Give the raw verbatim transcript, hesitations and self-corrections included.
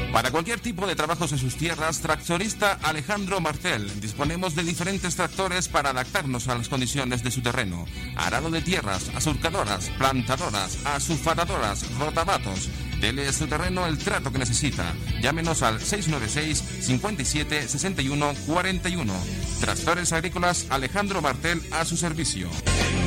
Para cualquier tipo de trabajos en sus tierras, Tractorista Alejandro Martel. Disponemos de diferentes tractores para adaptarnos a las condiciones de su terreno. Arado de tierras, asurcadoras, plantadoras, asufaradoras, rotabatos. Dele a su terreno el trato que necesita. Llámenos al seis nueve seis, cinco siete, seis uno cuatro uno. Tractores Agrícolas Alejandro Martel a su servicio.